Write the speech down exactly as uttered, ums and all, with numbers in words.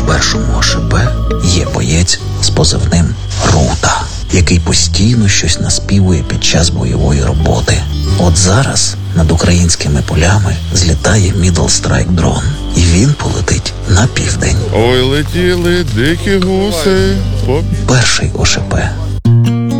першому ОШП є боєць з позивним Рута, який постійно щось наспівує під час бойової роботи. От зараз над українськими полями злітає Middle Strike дрон, і він полетить на південь. Ой, летіли дикі гуси. По... Перший ОШП